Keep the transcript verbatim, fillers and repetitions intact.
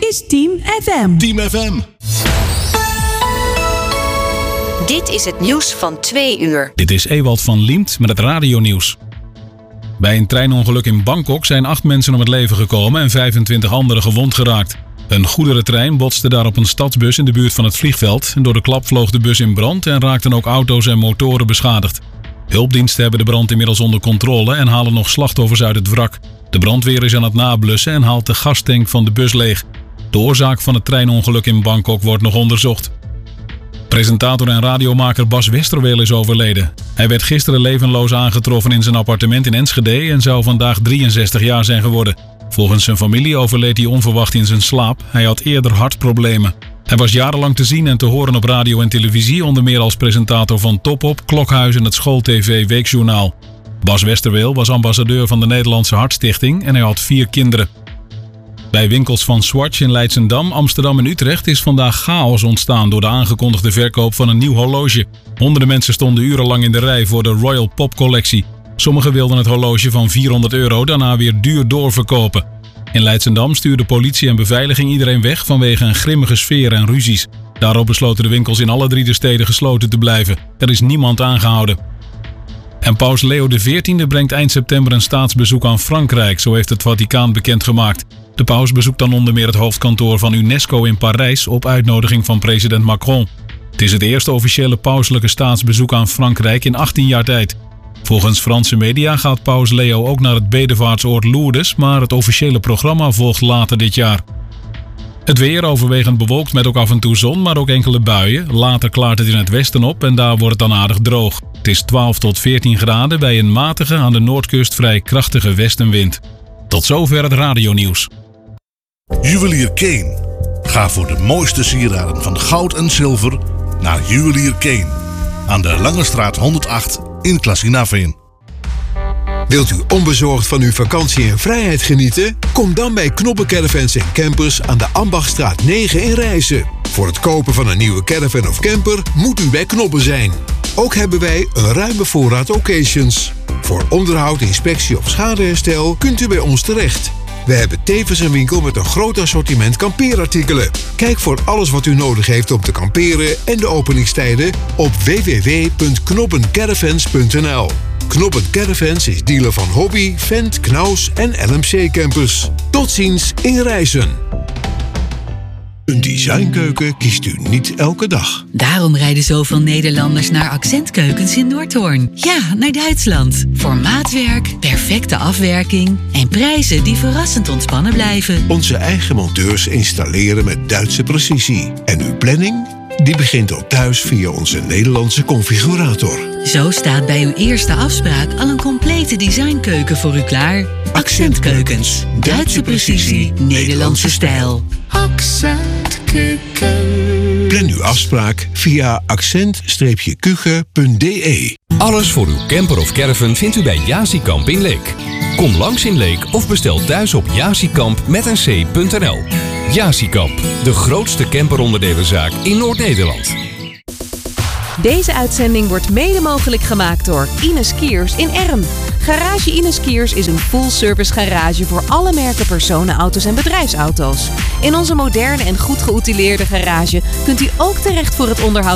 is Team F M. Team F M. Dit is het nieuws van twee uur. Dit is Ewald van Liemt met het radionieuws. Bij een treinongeluk in Bangkok zijn acht mensen om het leven gekomen en vijfentwintig anderen gewond geraakt. Een goederentrein botste daar op een stadsbus in de buurt van het vliegveld. En door de klap vloog de bus in brand en raakten ook auto's en motoren beschadigd. Hulpdiensten hebben de brand inmiddels onder controle en halen nog slachtoffers uit het wrak. De brandweer is aan het nablussen en haalt de gastank van de bus leeg. De oorzaak van het treinongeluk in Bangkok wordt nog onderzocht. Presentator en radiomaker Bas Westerweel is overleden. Hij werd gisteren levenloos aangetroffen in zijn appartement in Enschede en zou vandaag drieënzestig jaar zijn geworden. Volgens zijn familie overleed hij onverwacht in zijn slaap. Hij had eerder hartproblemen. Hij was jarenlang te zien en te horen op radio en televisie, onder meer als presentator van Top Op, Klokhuis en het School-tv Weekjournaal. Bas Westerweel was ambassadeur van de Nederlandse Hartstichting en hij had vier kinderen. Bij winkels van Swatch in Leidschendam, Amsterdam en Utrecht is vandaag chaos ontstaan door de aangekondigde verkoop van een nieuw horloge. Honderden mensen stonden urenlang in de rij voor de Royal Pop collectie. Sommigen wilden het horloge van vierhonderd euro daarna weer duur doorverkopen. In Leidschendam stuurde politie en beveiliging iedereen weg vanwege een grimmige sfeer en ruzies. Daarop besloten de winkels in alle drie de steden gesloten te blijven. Er is niemand aangehouden. En paus Leo de veertiende brengt eind september een staatsbezoek aan Frankrijk, zo heeft het Vaticaan bekendgemaakt. De paus bezoekt dan onder meer het hoofdkantoor van UNESCO in Parijs op uitnodiging van president Macron. Het is het eerste officiële pauselijke staatsbezoek aan Frankrijk in achttien jaar tijd. Volgens Franse media gaat paus Leo ook naar het bedevaartsoord Lourdes, maar het officiële programma volgt later dit jaar. Het weer overwegend bewolkt met ook af en toe zon, maar ook enkele buien. Later klaart het in het westen op en daar wordt het dan aardig droog. Het is twaalf tot veertien graden bij een matige, aan de noordkust vrij krachtige westenwind. Tot zover het radionieuws. Juwelier Kane. Ga voor de mooiste sieraden van goud en zilver naar Juwelier Kane. Aan de Langestraat honderdacht in Klassinaveen. Wilt u onbezorgd van uw vakantie in vrijheid genieten? Kom dan bij Knoppen Caravans en Campers aan de Ambachtstraat negen in Rijssen. Voor het kopen van een nieuwe caravan of camper moet u bij Knoppen zijn. Ook hebben wij een ruime voorraad occasions. Voor onderhoud, inspectie of schadeherstel kunt u bij ons terecht. We hebben tevens een winkel met een groot assortiment kampeerartikelen. Kijk voor alles wat u nodig heeft om te kamperen en de openingstijden op w w w punt knoppencaravans punt n l. Knoppen Caravans is dealer van Hobby, Vent, Knaus en L M C campers. Tot ziens in Rijssen. Een designkeuken kiest u niet elke dag. Daarom rijden zoveel Nederlanders naar Accentkeukens in Noordhoorn. Ja, naar Duitsland. Voor maatwerk, perfecte afwerking en prijzen die verrassend ontspannen blijven. Onze eigen monteurs installeren met Duitse precisie. En uw planning? Die begint al thuis via onze Nederlandse configurator. Zo staat bij uw eerste afspraak al een complete designkeuken voor u klaar. Accentkeukens. Duitse precisie, Nederlandse stijl. Accentkeuken. Plan uw afspraak via accent kuchen punt d e. Alles voor uw camper of caravan vindt u bij Jasikamp in Leek. Kom langs in Leek of bestel thuis op jasikamp met een c punt n l. Jasikamp, de grootste camperonderdelenzaak in Noord-Nederland. Deze uitzending wordt mede mogelijk gemaakt door Ines Kiers in Erm. Garage Ines Kiers is een full-service garage voor alle merken personenauto's en bedrijfsauto's. In onze moderne en goed geoutileerde garage kunt u ook terecht voor het onderhoud